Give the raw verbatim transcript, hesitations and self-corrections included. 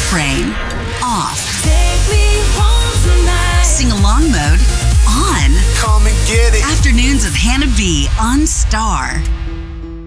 refrain off. Take me home tonight. Sing-along mode on. Come and get it. Afternoons with Hannah B on Star.